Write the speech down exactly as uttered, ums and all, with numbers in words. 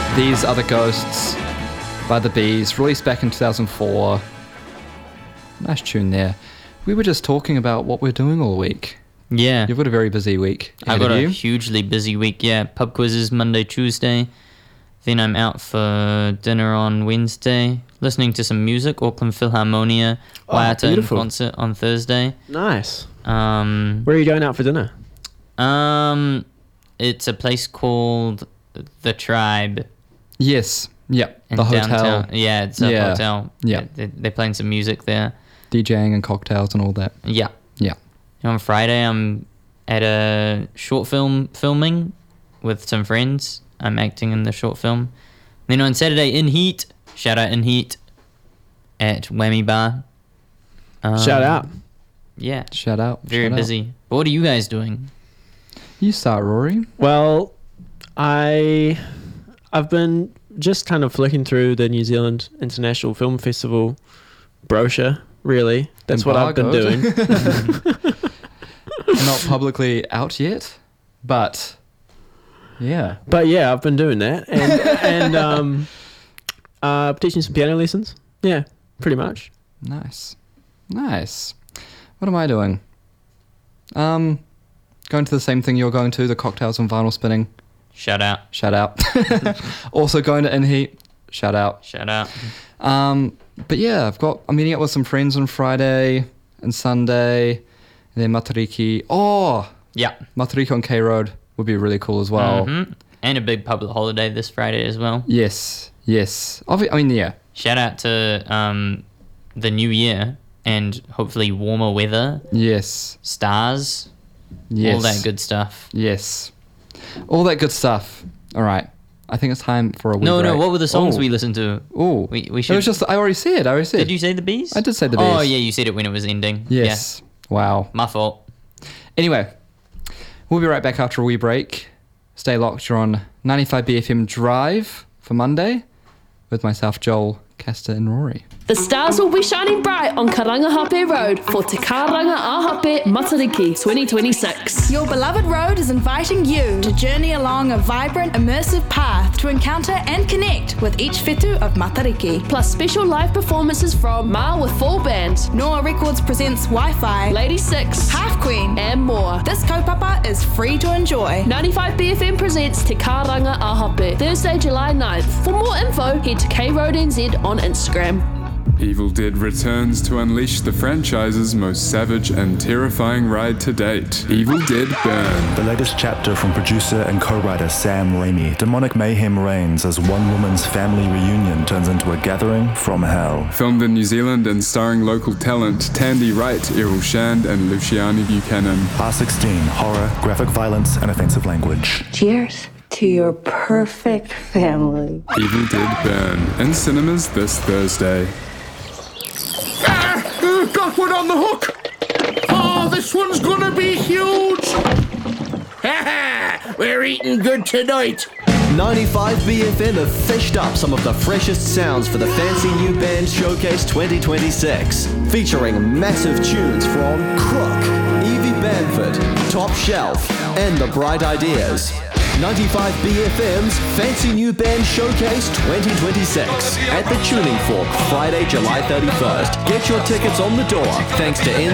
These Are the Ghosts by The Bees, released back in two thousand four. Nice tune there. We were just talking about what we're doing all week. Yeah. You've got a very busy week. I've got you. a hugely busy week, yeah. Pub quizzes Monday, Tuesday. Then I'm out for dinner on Wednesday, listening to some music, Auckland Philharmonia, Oh, Waiata in beautiful. concert on Thursday. Nice. Um, Where are you going out for dinner? um, it's a place called The Tribe. Yes. Yep. In The hotel. downtown. Yeah, it's a Yeah. hotel. Yeah. They, they're playing some music there. DJing and cocktails and all that. Yeah. Yeah. On Friday, I'm at a short film filming with some friends. I'm acting in the short film. Then on Saturday, In Heat. Shout out In Heat at Whammy Bar. Um, Shout out. Yeah. Shout out. Very shout out. busy. But what are you guys doing? You start, Rory. Well, I I've been just kind of flicking through the New Zealand International Film Festival brochure. Really, that's what I've been doing. Embargoed. Not publicly out yet, but yeah. But yeah, I've been doing that, and and um, uh, teaching some piano lessons. Yeah, pretty much. Nice. Nice. What am I doing? Um, going to the same thing you're going to, the cocktails and vinyl spinning. Shout out. Shout out. Also going to In Heat. Shout out. Shout out. Um, but yeah, I've got, I'm meeting up with some friends on Friday and Sunday. And then Matariki. Oh, Yeah. Matariki on K Road would be really cool as well. Mhm. And a big public holiday this Friday as well. Yes. Yes. Obvi- I mean, yeah. Shout out to um, the new year and hopefully warmer weather, Yes. stars, Yes. all that good stuff. Yes. All that good stuff. All right. I think it's time for a wee No, no, break. what were the songs Ooh. we listened to? Ooh. We- we It should- was just, I already said, I already said. Did you say the bees? I did say the Oh, bees. yeah, you said it when it was ending. Yes. Wow. Yeah, my fault. Anyway, we'll be right back after a wee break. Stay locked. You're on ninety-five B F M Drive for Monday with myself, Joel, Castor, and Rory. The stars will be shining bright on Karangahape Road for Te Karanga Ahape Matariki twenty twenty-six. Your beloved road is inviting you to journey along a vibrant, immersive path to encounter and connect with each whetū of Matariki. Plus special live performances from Ma with full band, Noah Records presents Wi-Fi, Lady Six, Half Queen. and more. This kaupapa is free to enjoy. ninety-five B F M presents Te Karanga Ahape, Thursday, July ninth. For more info, head to K Road N Z on Instagram. Evil Dead returns to unleash the franchise's most savage and terrifying ride to date. Evil Dead Burn. The latest chapter from producer and co-writer Sam Raimi. Demonic mayhem reigns as one woman's family reunion turns into a gathering from hell. Filmed in New Zealand and starring local talent Tandy Wright, Errol Shand, and Luciani Buchanan. R sixteen, horror, graphic violence, and offensive language. Cheers to your perfect family. Evil Dead Burn. In cinemas this Thursday. Ah! Got one on the hook! Oh, this one's gonna be huge! Ha ha! We're eating good tonight! ninety-five B F M have fished up some of the freshest sounds for the Fancy New Band Showcase twenty twenty-six, featuring massive tunes from Crook, Evie Bamford, Top Shelf, and The Bright Ideas. ninety-five B F M's Fancy New Band Showcase twenty twenty-six at the Tuning Fork, Friday, July thirty-first. Get your tickets on the door thanks to